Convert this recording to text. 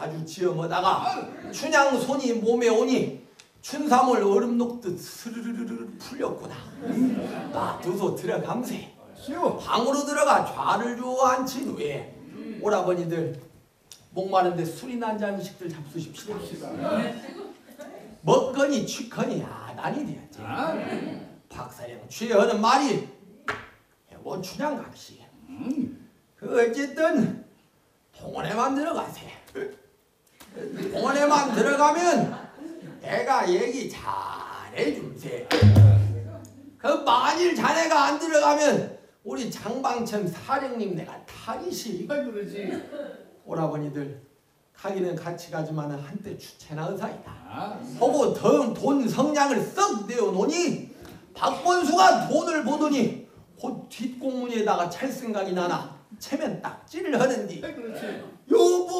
자주 지어보다가 춘향 손이 몸에 오니 춘삼을 얼음 녹듯 스르르르 풀렸구나. 놔두소 들어감세. 방으로 들어가 좌를 주어앉힌 후에 오라버니들 목마른데 술이나 한 잔씩들 잡수십시다. 먹거니 취거니 아단이 되었지. 박사령 취하는 말이 뭐 춘향각시. 그 어쨌든 동원에만 들어가세. 동원에만 들어가면 내가 얘기 잘해줌세. 그 만일 자네가 안 들어가면 우리 장방천 사령님 내가 타기시. 그러지. 오라버니들 가기는 같이 가지만 한때 주체나 의사이다. 하고 돈 성량을 썩 내어놓으니 박본수가 돈을 보더니 곧 뒷공문에다가 찰 생각이 나나 체면 딱지를 하는디. 그렇지.